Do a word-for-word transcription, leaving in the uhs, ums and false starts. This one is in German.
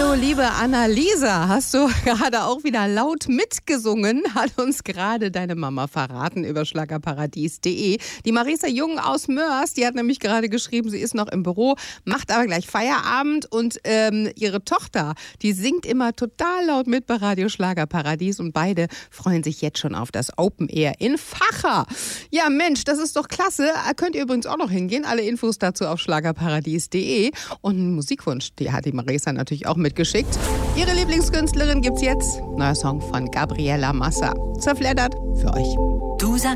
Hallo, liebe Annalisa, hast du gerade auch wieder laut mitgesungen? Hat uns gerade deine Mama verraten über schlagerparadies punkt de. Die Marisa Jung aus Mörs, die hat nämlich gerade geschrieben, sie ist noch im Büro, macht aber gleich Feierabend und ähm, ihre Tochter, die singt immer total laut mit bei Radio Schlagerparadies und beide freuen sich jetzt schon auf das Open Air in Facha. Ja, Mensch, das ist doch klasse. Könnt ihr übrigens auch noch hingehen. Alle Infos dazu auf schlagerparadies punkt de. Und einen Musikwunsch, die hat die Marisa natürlich auch mitgeschickt. Ihre Lieblingskünstlerin gibt's jetzt. Neuer Song von Gabriela Massa. Zerfleddert für euch. Du sagst